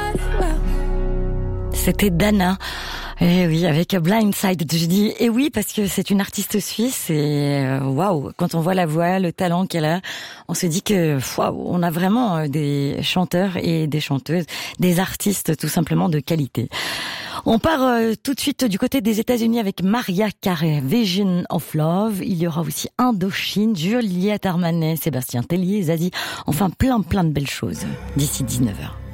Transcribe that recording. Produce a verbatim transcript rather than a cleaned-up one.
C'était Dana. Eh oui, avec Blindside. Je dis eh oui parce que c'est une artiste suisse et waouh, wow, quand on voit la voix, le talent qu'elle a, on se dit que waouh, on a vraiment des chanteurs et des chanteuses, des artistes tout simplement de qualité. On part euh, tout de suite du côté des États-Unis avec Maria Carey, Vision of Love. Il y aura aussi Indochine, Juliette Armanet, Sébastien Tellier, Zazie. Enfin plein plein de belles choses d'ici dix-neuf heures.